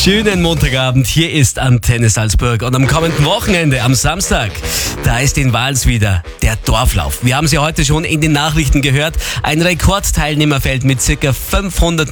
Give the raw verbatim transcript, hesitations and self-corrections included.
Schönen Montagabend, hier ist Antenne Salzburg und am kommenden Wochenende, am Samstag, da ist in Wals wieder der Dorflauf. Wir haben sie heute schon in den Nachrichten gehört, ein Rekordteilnehmerfeld mit ca. fünfhundert